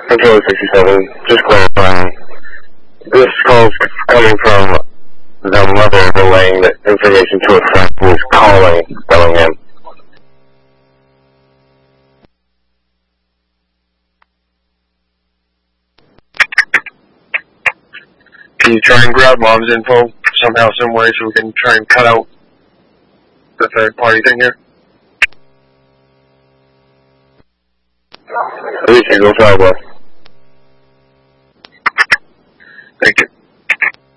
Control 67, just clarifying. This call's coming from the mother relaying the information to a friend who is calling Bellingham. Can you try and grab Mom's info somehow, some way, so we can try and cut out the third party thing here? At least you go far, boy.